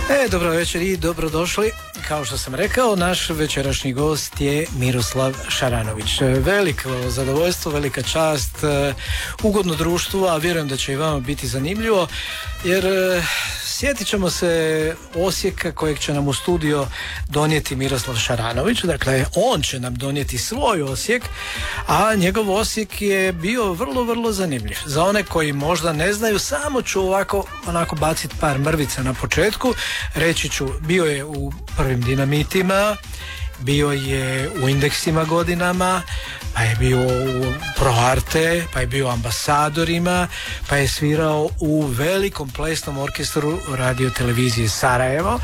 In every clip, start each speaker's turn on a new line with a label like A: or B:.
A: Dobro večer i dobrodošli. Kao što sam rekao, naš večerašnji gost je Miroslav Šaranović. Veliko zadovoljstvo, velika čast, ugodno društvo, a vjerujem da će i vama biti zanimljivo, jer sjetit ćemo se Osijeka kojeg će nam u studio donijeti Miroslav Šaranović. Dakle, on će nam donijeti svoj Osijek, a njegov Osijek je bio vrlo, vrlo zanimljiv. Za one koji možda ne znaju, samo ću onako baciti par mrvica na početku. Reći ću, bio je u prvim Dinamitima, bio je u Indeksima godinama, pa je bio u Pro Arte, pa je bio u Ambasadorima, pa je svirao u velikom plesnom orkestru Radio televizije Sarajevo.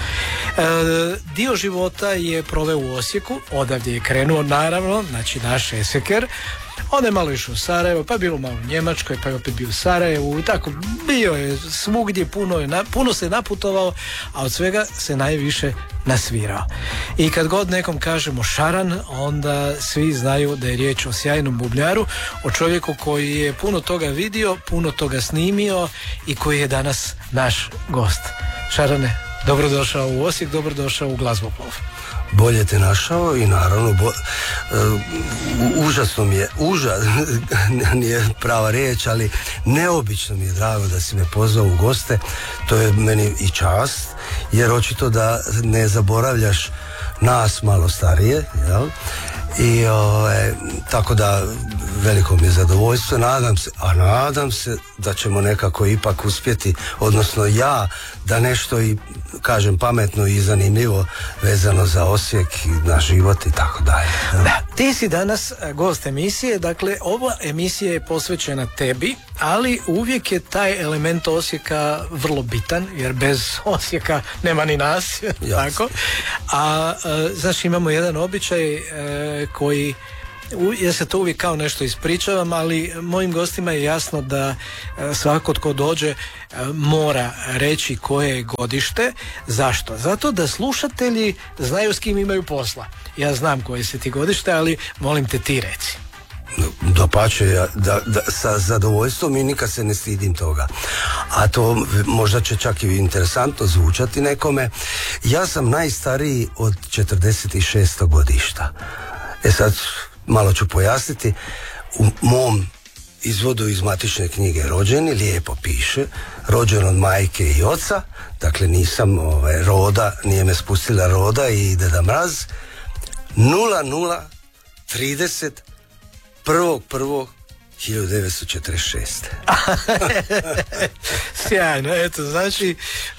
A: Dio života je proveo u Osijeku, odavdje je krenuo naravno, znači naš Eseker. Onda je malo išao u Sarajevo, pa je bilo malo u Njemačkoj, pa je opet bio u Sarajevu i tako, bio je svugdje, puno se naputovao, a od svega se najviše nasvirao. I kad god nekom kažemo Šaran, onda svi znaju da je riječ o sjajnom bubnjaru, o čovjeku koji je puno toga vidio, puno toga snimio i koji je danas naš gost. Šarane, dobrodošao u Osijek, dobrodošao u Glazboplov.
B: Bolje te našao i naravno užasno mi je, nije prava riječ, ali neobično mi je drago da si me pozvao u goste. To je meni i čast, jer očito da ne zaboravljaš nas malo starije, jel? I tako da veliko mi je zadovoljstvo, nadam se da ćemo nekako ipak uspjeti, odnosno ja, da nešto i kažem pametno i zanimljivo vezano za Osijek i naš život i tako dalje.
A: Da, ti si danas gost emisije, dakle ova emisija je posvećena tebi, ali uvijek je taj element Osijeka vrlo bitan, jer bez Osijeka nema ni nas, tako? A znači imamo jedan običaj koji, ja se to uvijek kao nešto ispričavam, ali mojim gostima je jasno da svako tko dođe mora reći koje je godište. Zašto? Zato da slušatelji znaju s kim imaju posla. Ja znam koje se ti godište, ali molim te ti reci.
B: Dapače, sa zadovoljstvom i nikad se ne stidim toga. A to možda će čak i interesantno zvučati nekome. Ja sam najstariji od 46. godišta. Sad malo ću pojasniti. U mom izvodu iz matične knjige rođeni lijepo piše rođen od majke i oca, dakle nisam roda, nije me spustila roda i Deda Mraz. 0030 1.1.1946.
A: Sjajno, eto, znači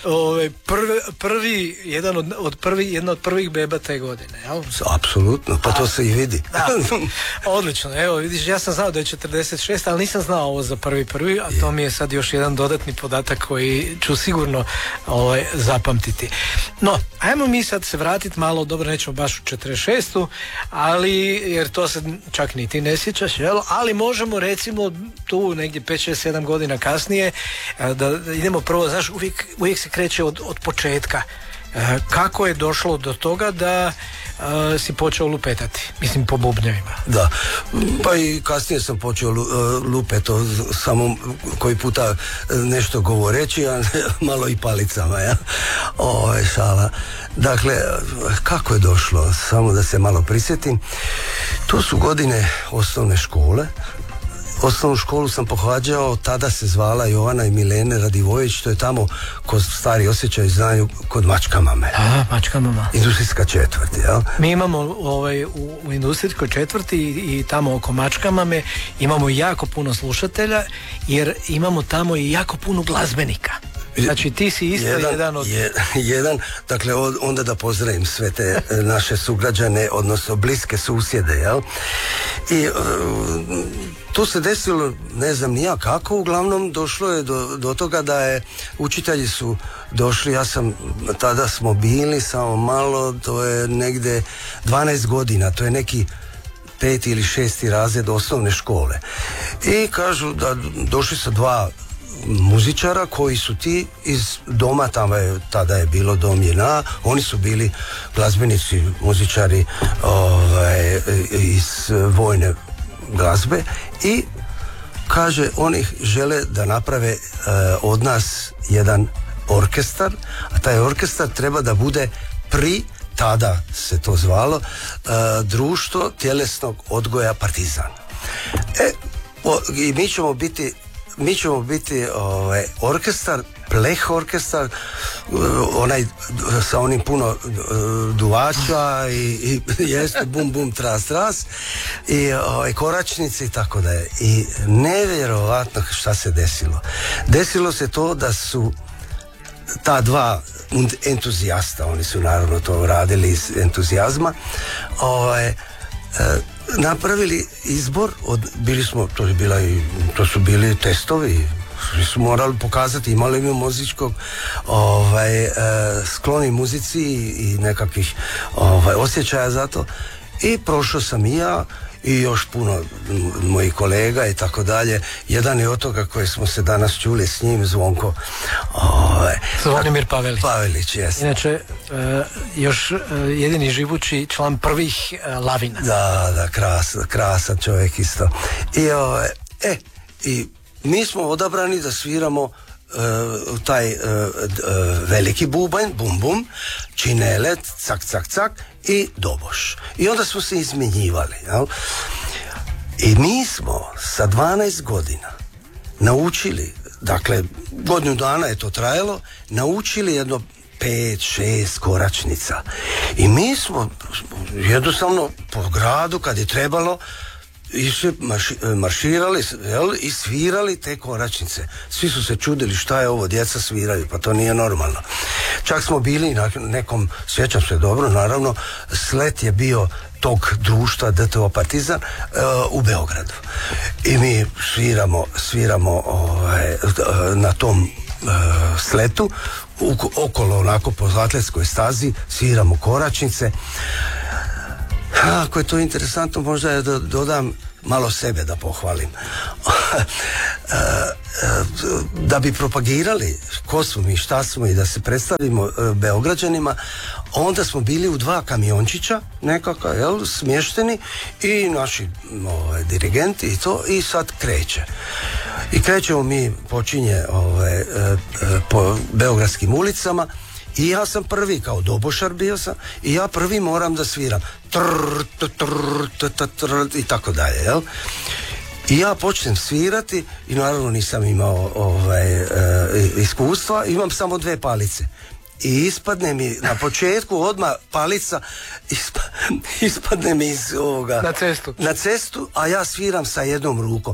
A: jedna od prvih beba te godine, jel?
B: Apsolutno, pa to se i vidi.
A: Odlično, evo vidiš, ja sam znao da je 46, ali nisam znao ovo za prvi, a to mi je sad još jedan dodatni podatak koji ću sigurno zapamtiti. No, ajmo mi sad se vratiti malo, dobro, nećemo baš u 46, ali, jer to se čak ni ti ne sjećaš, jel? Ali možemo recimo tu negdje 5, 6, 7 godina kasnije da idemo prvo, znaš, uvijek se kreće od početka. Kako je došlo do toga da si počeo lupetati, mislim po bubnjevima? Da,
B: pa i kasnije sam počeo lupeto, samo koji puta nešto govoreći, a malo i palicama, ja? Šala. Dakle, kako je došlo, samo da se malo prisjetim, to su godine osnovne škole. Osnovnu školu sam pohađao, tada se zvala Jovana i Milene Radivojević, to je tamo, kod stari osjećaj znaju, kod Mačka mame.
A: Mačka mama.
B: Industrijska četvrti, jel?
A: Mi imamo u industrijskoj četvrti i tamo oko Mačka mame imamo jako puno slušatelja, jer imamo tamo i jako puno glazbenika. Znači ti si isto
B: jedan, dakle onda da pozdravim sve te naše sugrađane, odnosno bliske susjede, jel? I tu se desilo, ne znam ni ja kako, uglavnom došlo je do toga da je učitelji su došli, tada smo bili samo malo, to je negde 12 godina, to je neki 5. ili 6. razred osnovne škole. I kažu da došli su dva muzičara koji su ti iz doma, tada je bilo dom JNA, oni su bili glazbenici, muzičari iz vojne glazbe i kaže oni žele da naprave od nas jedan orkestar, a taj orkestar treba da bude tada se to zvalo Društvo tjelesnog odgoja Partizan. I mi ćemo biti orkestar, pleh orkestar, onaj sa onim puno duvača i jeste bum bum tras tras i koračnice i tako da je. I nevjerovatno šta se desilo. Desilo se to da su ta dva entuzijasta, oni su naravno to radili iz entuzijazma, napravili izbor to su bili testovi, svi su morali pokazati, imali mi muzičkog skloni muzici i nekakvih osjećaja za to, i prošao sam i ja i još puno mojih kolega i tako dalje. Jedan je od toga koji smo se danas čuli s njim, Zvonko
A: Zvonimir
B: Pavelić, jest.
A: Inače, još jedini živući član prvih Lavina.
B: Da, krasan čovjek isto. I mi smo odabrani da sviramo taj veliki bubanj, bum bum, činelet, cak cak cak i doboš. I onda smo se izmjenjivali, jel? I mi smo sa 12 godina naučili, dakle godinu dana je to trajalo, naučili jedno 5-6 koračnica. I mi smo jednostavno po gradu kad je trebalo marširali, jel, i svirali te koračnice. Svi su se čudili šta je ovo, djeca sviraju, pa to nije normalno. Čak smo bili na nekom, sjećam se dobro, naravno, slet je bio tog društva DTO Partizan u Beogradu. I mi sviramo na tom sletu, okolo onako po atletskoj stazi, sviramo koračnice. Ako je to interesantno, možda je da dodam malo sebe da pohvalim. Da bi propagirali ko smo mi, šta smo i da se predstavimo Beograđanima, onda smo bili u 2 kamiončića nekako, jel, smješteni, i naši dirigenti i to, i sad kreće. I krećemo mi, počinje po beogradskim ulicama. I ja sam prvi, kao dobošar bio sam, i ja prvi moram da sviram i tako dalje, jel? I ja počnem svirati i naravno nisam imao iskustva, imam samo 2 palice. I ispadne mi na početku odmah palica, ispadne mi iz ovoga na cestu, a ja sviram sa jednom rukom.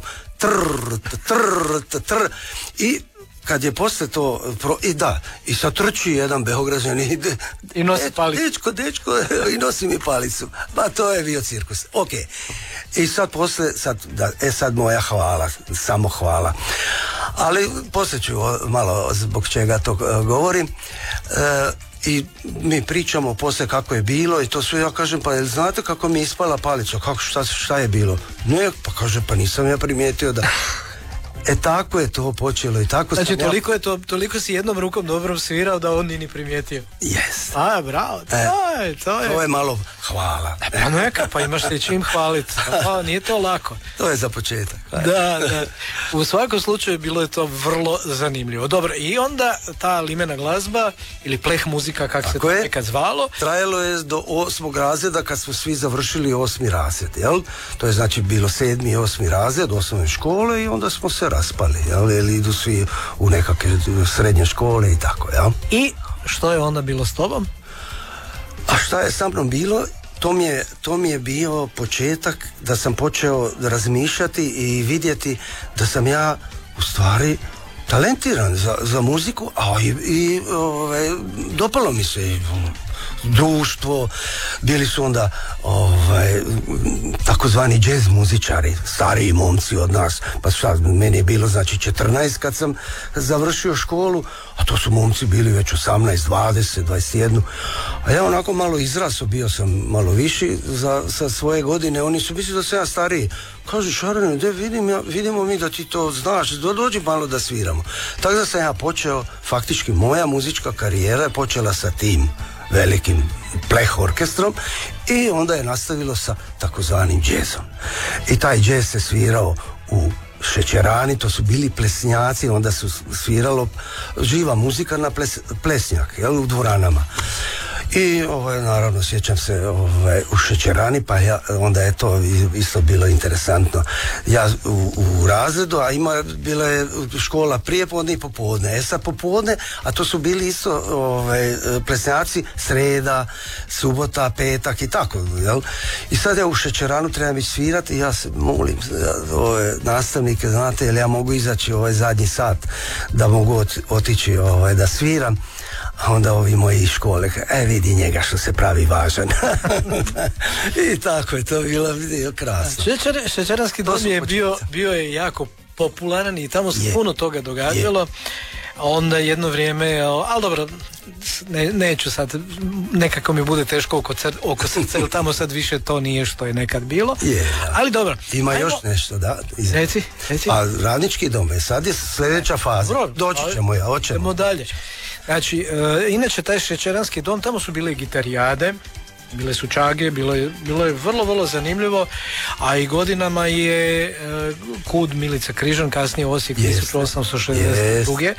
B: I kad je posle to i sad trči jedan Beograđan
A: i nosi palicu.
B: Dečko, i nosi mi palicu. Ba, to je bio cirkus. Ok. I sad posle, sad moja hvala, samo hvala. Ali posle ću malo zbog čega to govorim. I mi pričamo posle kako je bilo i to sve, ja kažem, pa jel znate kako mi je ispala palica, šta je bilo? Ne, pa kaže, pa nisam ja primijetio da... tako je to počelo i tako.
A: Znači, toliko si jednom rukom dobro svirao da on ni primijetio.
B: Yes.
A: Bravo,
B: to je malo hvala.
A: Pa neka, pa imaš se čim hvaliti. Nije to lako.
B: To je za početak.
A: Da. U svakom slučaju bilo je to vrlo zanimljivo. Dobro, i onda ta limena glazba ili pleh muzika, kako se to nekad zvalo,
B: trajalo je do 8. razreda, kad smo svi završili 8. razred, jel? To je znači bilo 7. i 8. razred osnovne škole, i onda smo se raspali, jel? Jer idu svi u nekakve srednje škole i tako, jel?
A: I što je onda bilo s tobom?
B: A šta je sa mnom bilo? To mi je bio početak da sam počeo razmišljati i vidjeti da sam ja u stvari talentiran za muziku, a i dopalo mi se društvo, bili su onda takozvani jazz muzičari, stariji momci od nas, pa šta, meni je bilo znači 14 kad sam završio školu, a to su momci bili već 18, 20, 21, a ja onako malo izrasao, bio sam malo viši sa svoje godine, oni su mislili da sam ja stariji. Kaže, Šarane, vidimo mi da ti to znaš, dođi malo da sviramo. Tako da sam ja počeo, faktički moja muzička karijera je počela sa tim velikim pleh orkestrom i onda je nastavilo sa takozvanim džezom. I taj džez se svirao u šećerani, to su bili plesnjaci, onda su sviralo živa muzika na plesnjak, jel, u dvoranama. I naravno sjećam se u šećerani, pa onda je to isto bilo interesantno. Ja u razredu, a bila je škola prije podne i popodne. Sad popodne, a to su bili isto plesnjaci sreda, subota, petak i tako, jel? I sad ja u šećeranu trebam ići svirati i ja se molim ove nastavnike, znate, jel ja mogu izaći ovaj zadnji sat da mogu otići da sviram. A onda ovi moji iz škole, vidi njega što se pravi važan. I tako je to bilo krasno.
A: Šećeranski dom je bio je jako popularan i tamo se puno toga događalo. Onda jedno vrijeme, ali dobro, neću sad, nekako mi bude teško oko srca, jer tamo sad više to nije što je nekad bilo. Ali dobro.
B: Ima još nešto, da?
A: Reci.
B: A radnički dom, sad je sljedeća faza. Doći ćemo, hoćemo.
A: Idemo dalje. Znači, inače taj šećeranski dom, tamo su bile gitarijade, bile su čage, bilo je vrlo, vrlo zanimljivo, a i godinama je KUD Milica Križan, kasnije Osijek 1862.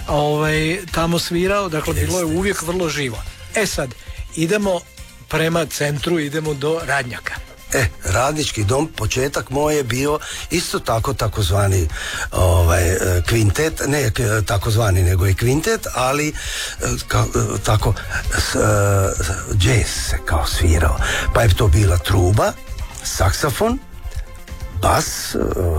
A: Tamo svirao, dakle bilo je uvijek vrlo živo. Sad, idemo prema centru, idemo do Radnjaka.
B: Radnički dom, početak moj je bio isto tako takozvani kvintet, ne takozvani nego i kvintet, ali tako jazz se kao svirao, pa je to bila truba, saksafon, bas,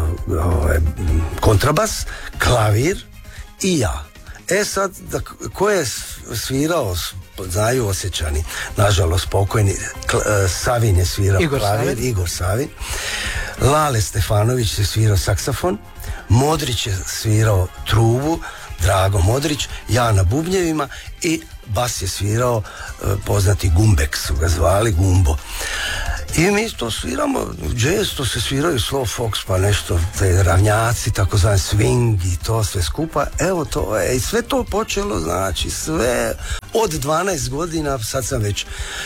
B: kontrabas, klavir i ja. Sad, ko je svirao, znaju Osječani, nažalost pokojni, Savin je svirao klavir, Igor Savin, Lale Stefanović je svirao saksafon, Modrić je svirao trubu, Drago Modrić, ja na bubnjevima i bas je svirao poznati Gumbek su ga zvali, Gumbo. I mi to sviramo, jazz, to se sviraju slow fox, pa nešto, te ravnjaci, takozvani swing i to sve skupa. Evo to je, i sve to počelo, znači sve od 12 godina, sad sam već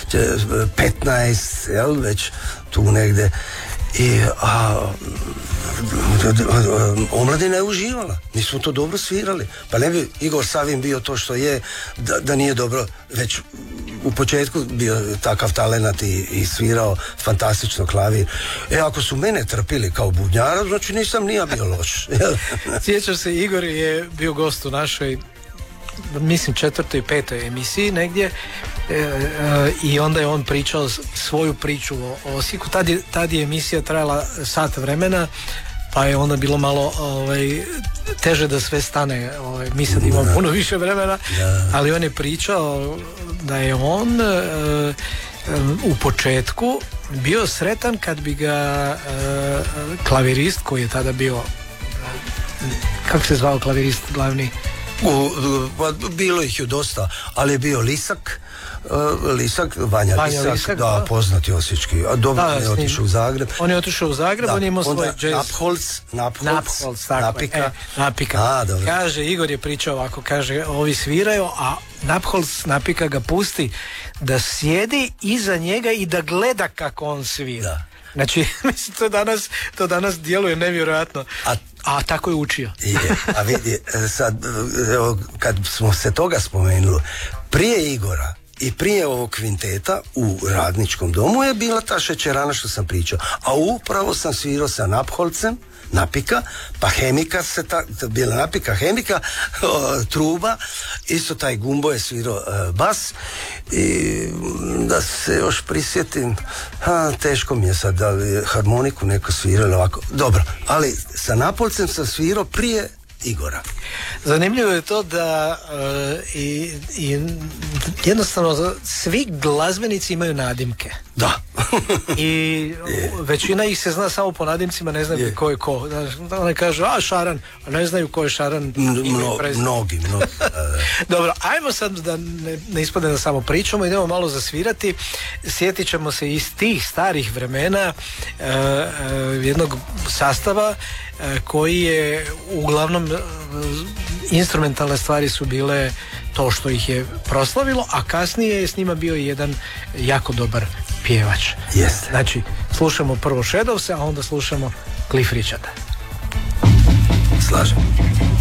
B: 15, jel, već tu negde. I omladina je uživala, mi smo to dobro svirali, pa ne bi Igor Savin bio to što je da nije dobro već u početku bio takav talenat i svirao fantastično klavir. Ako su mene trpili kao bubnjara, znači nisam ni ja bio loš.
A: Sjećam se, Igor je bio gost u našoj, mislim, 4. i 5. emisiji negdje, i onda je on pričao svoju priču o Osijeku. Tad je emisija trajala sat vremena, pa je onda bilo malo teže da sve stane. Mi sad imamo puno više vremena, ali on je pričao da je on u početku bio sretan kad bi ga klavirist koji je tada bio, kako se zvao klavirist glavni?
B: Bilo ih je dosta, ali je bio Vanja Lisak, da, poznati osječki, a dobro je otišao u Zagreb.
A: On je otišao u Zagreb, on je imao svoj jazz. Napika. Kaže, Igor je pričao ovako, kaže, ovi sviraju, a Napika ga pusti da sjedi iza njega i da gleda kako on svira. Znači, mislim, to danas djeluje nevjerojatno. A tako je učio.
B: A vidi, sad, kad smo se toga spomenuli, prije Igora i prije ovog kvinteta u Radničkom domu je bila ta šećerana što sam pričao. A upravo sam svirao sa Napholcem, Napika, pa Hemika bila Napika, Hemika, truba, isto taj Gumbo je svirao bas, i da se još prisjetim, teško mi je sad da li harmoniku neko svirao ovako, dobro, ali sa Napolcem sam svirao prije Igora.
A: Zanimljivo je to da i jednostavno svi glazbenici imaju nadimke.
B: Da.
A: I većina ih se zna samo po nadimcima, ne znaju ko je ko. Oni kažu, Šaran, a ne znaju ko je Šaran.
B: Mnogi.
A: Dobro, ajmo sad da ne ispadne da samo pričamo, idemo malo zasvirati. Sjetit ćemo se iz tih starih vremena jednog sastava koji je uglavnom instrumentalne stvari su bile to što ih je proslavilo, a kasnije je s njima bio jedan jako dobar pjevač.
B: Jeste.
A: Znači, slušamo prvo Shadowse, a onda slušamo Cliff Richarda.
B: Slažem.